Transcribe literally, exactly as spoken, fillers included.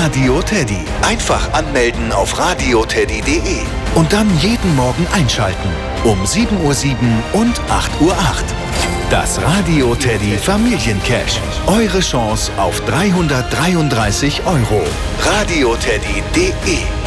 Radio Teddy. Einfach anmelden auf radioteddy punkt de und dann jeden Morgen einschalten. Um sieben Uhr sieben und acht Uhr acht. Das Radio Teddy Familiencash. Eure Chance auf dreihundertdreiunddreißig Euro. radioteddy punkt de